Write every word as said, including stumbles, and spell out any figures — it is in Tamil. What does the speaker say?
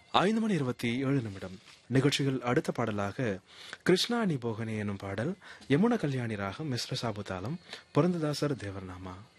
ஐந்து மணி இருபத்தி ஏழு நிமிடம். நிகழ்ச்சியில் அடுத்த பாடலாக கிருஷ்ணா நிபோகனே எனும் பாடல், யமுன கல்யாணி ராகம், மிஸ்ர சாபுதாளம், புரந்ததாசர் தேவர்நாமா.